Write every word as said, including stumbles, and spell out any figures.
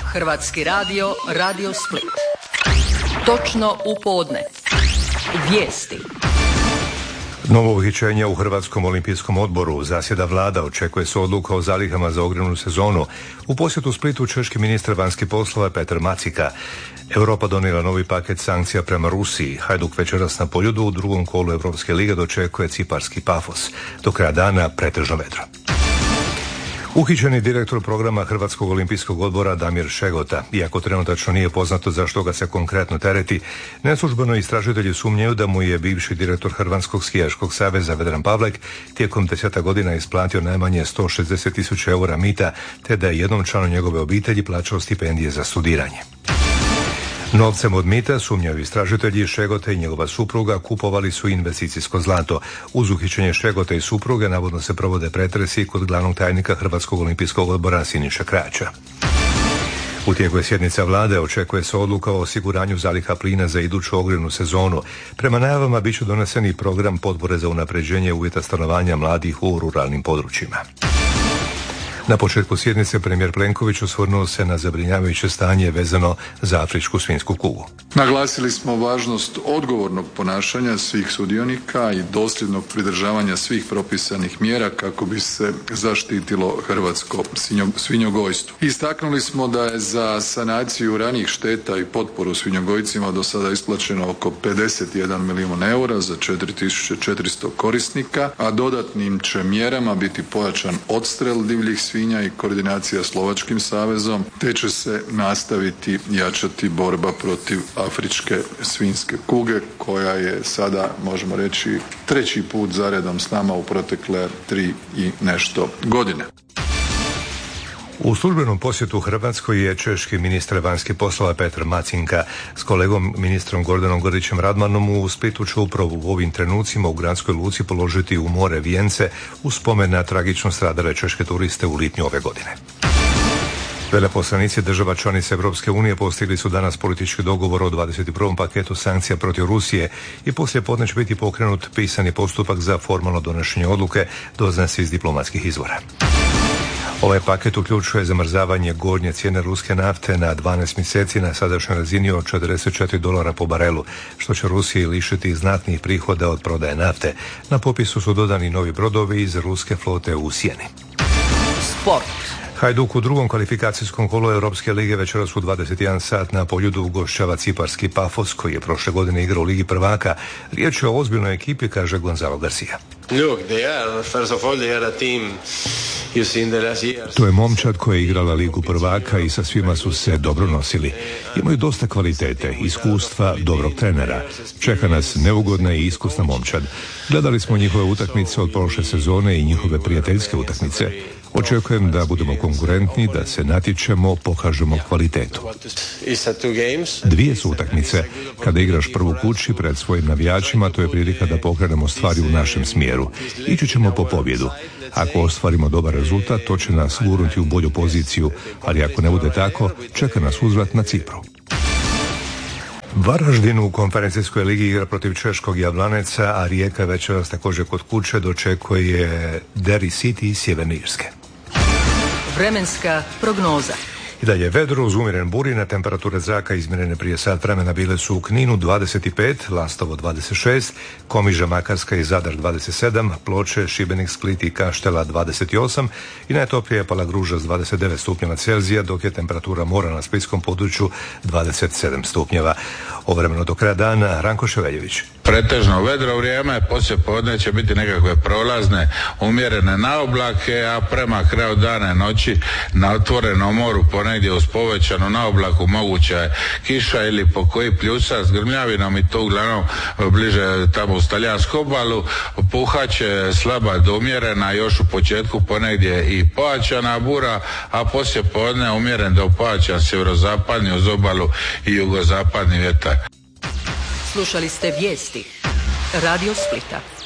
Hrvatski radio, Radio Split. Točno u podne. Vijesti. Novo uhićenje u Hrvatskom olimpijskom odboru. Zasjeda vlada, očekuje se odluka o zalihama za ogrjevnu sezonu. U posjetu Splitu češki ministar vanjskih poslova Petar Macika. Europa donijela novi paket sankcija prema Rusiji. Hajduk večeras na Poljudu u drugom kolu Europske lige dočekuje ciparski Pafos. Do kraja dana pretežno vedro. Uhićeni direktor programa Hrvatskog olimpijskog odbora Damir Šegota. Iako trenutačno nije poznato zašto ga se konkretno tereti, neslužbeno istražitelji sumnjaju da mu je bivši direktor Hrvatskog skijaškog saveza Vedran Pavlek tijekom deseta godina isplatio najmanje sto šezdeset tisuća eura mita, te da je jednom članu njegove obitelji plaćao stipendije za studiranje. Novcem od mita, sumnjaju istražitelji, Šegota i njegova supruga kupovali su investicijsko zlato. Uz uhićenje Šegota i supruge navodno se provode pretresi kod glavnog tajnika Hrvatskog olimpijskog odbora Siniše Krača. U tijeku je sjednica vlade, očekuje se odluka o osiguranju zaliha plina za iduću ogrjevnu sezonu. Prema najavama bit će donesen i program potpore za unapređenje uvjeta stanovanja mladih u ruralnim područjima. Na početku sjednice premijer Plenković osvrnuo se na zabrinjavajuće stanje vezano za afričku svinjsku kugu. Naglasili smo važnost odgovornog ponašanja svih sudionika i dosljednog pridržavanja svih propisanih mjera kako bi se zaštitilo hrvatsko svinjogojstvo. Istaknuli smo da je za sanaciju ranijih šteta i potporu svinjogojcima do sada isplaćeno oko pedeset jedan milijun eura za četiri tisuće četiristo korisnika, a dodatnim će mjerama biti pojačan odstrel divljih svinja i koordinacija s Lovačkim savezom, te će se nastaviti jačati borba protiv afričke svinjske kuge, koja je sada, možemo reći, treći put zaredom s nama u protekle tri i nešto godine. U službenom posjetu Hrvatskoj je češki ministar vanjskih poslova Petar Macinka s kolegom ministrom Gordanom Grlićem Radmanom u Splitu će upravo u ovim trenucima u gradskoj luci položiti u more vijence u spomen na tragično stradale češke turiste u lipnju ove godine. Veleposlanici država članica Europske unije postigli su danas politički dogovor o dvadeset prvom paketu sankcija protiv Rusije i poslije podne će biti pokrenut pisani postupak za formalno donošenje odluke, doznaje se iz diplomatskih izvora. Ovaj paket uključuje zamrzavanje gornje cijene ruske nafte na dvanaest mjeseci na sadašnjoj razini od četrdeset četiri dolara po barelu, što će Rusiji lišiti znatnih prihoda od prodaje nafte. Na popisu su dodani novi brodovi iz ruske flote u sjeni. Sport. Hajduk u drugom kvalifikacijskom kolu Europske lige večeras u dvadeset jedan sat na Poljudu ugošćava ciparski Pafos, koji je prošle godine igrao u Ligi prvaka. Riječ je o ozbiljnoj ekipi, kaže Gonzalo Garcia. Look, they are, first of all, they are a team. To je momčad koja je igrala Ligu prvaka i sa svima su se dobro nosili. Imaju dosta kvalitete, iskustva, dobrog trenera. Čeka nas neugodna i iskusna momčad. Gledali smo njihove utakmice od prošle sezone i njihove prijateljske utakmice. Očekujem da budemo konkurentni, da se natječemo, pokažemo kvalitetu. Dvije su utakmice. Kada igraš prvu kući pred svojim navijačima, to je prilika da pokrenemo stvari u našem smjeru. Ići ćemo po pobjedu. Ako ostvarimo dobar rezultat, to će nas gurnuti u bolju poziciju, ali ako ne bude tako, čeka nas uzvrat na Cipru. Varaždin u konferencijskoj ligi igra protiv češkog Jablaneca, a Rijeka večeras također kod kuće dočekuje Derry City iz Sjeverne Irske. Vremenska prognoza. I dalje vedro uz umjeren burina, temperature zraka izmjerene prije sat vremena bile su u Kninu dvadeset pet, Lastovo dvadeset šest, Komiža, Makarska i Zadar dvadeset sedam, Ploče, Šibenik, Split i Kaštela dvadeset osam i najtoplije je Palagruža s dvadeset devet stupnjeva Celzija, dok je temperatura mora na splitskom području dvadeset sedam stupnjeva. Ovremeno do kraja dana, Ranko Ševeljević. Pretežno vedro vrijeme, poslije podne će biti nekakve prolazne, umjerene naoblake, a prema kraju dana i noći na otvorenom moru ponegdje uz povećanu naoblaku moguća je kiša ili po koji pljusa s grmljavinom i to uglavnom bliže tamo uz talijansku obalu. Puhaće slaba do umjerena, još u početku ponegdje i pojačana bura, a poslije podne umjeren do pojačan sjeverozapadni uz obalu i jugozapadni vjetar. Slušali ste vijesti Radio Splita.